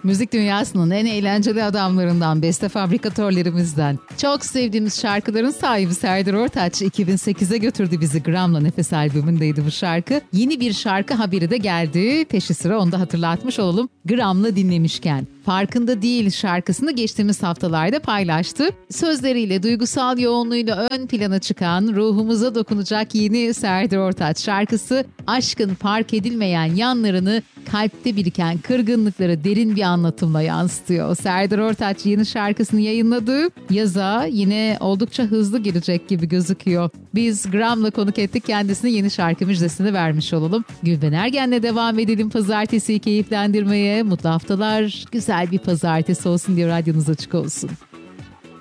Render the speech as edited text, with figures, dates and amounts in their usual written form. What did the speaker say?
Müzik dünyasının en eğlenceli adamlarından, beste fabrikatörlerimizden. Çok sevdiğimiz şarkıların sahibi Serdar Ortaç 2008'e götürdü bizi. Gram'la Nefes albümündeydi bu şarkı. Yeni bir şarkı haberi de geldi. Peşi sıra onu da hatırlatmış olalım. Gram'la dinlemişken. Farkında Değil şarkısını geçtiğimiz haftalarda paylaştı. Sözleriyle, duygusal yoğunluğuyla ön plana çıkan, ruhumuza dokunacak yeni Serdar Ortaç şarkısı, aşkın fark edilmeyen yanlarını, kalpte biriken kırgınlıkları derin bir anlatımla yansıtıyor. Serdar Ortaç yeni şarkısını yayınladı. Yaza yine oldukça hızlı girecek gibi gözüküyor. Biz Gram'la konuk ettik, kendisine yeni şarkı müjdesini vermiş olalım. Gülben Ergen'le devam edelim pazartesiyi keyiflendirmeye. Mutlu haftalar, güzel bir pazartesi olsun diye radyonuz açık olsun.